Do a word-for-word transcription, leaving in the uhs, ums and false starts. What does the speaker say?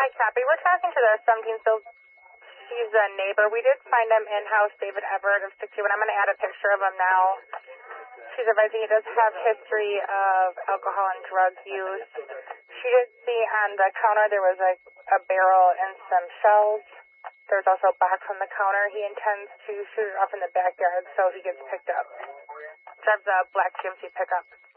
Hi, Cappy. We're talking to the seventeenth Bill. He's a neighbor. We did find him in-house, David Everett of sixty-one. I'm going to add a picture of him now. She's advising he does have history of alcohol and drug use. She did see on the counter there was a, a barrel and some shells. There's also a box on the counter. He intends to shoot it off in the backyard so he gets picked up. Drives a black G M C pickup.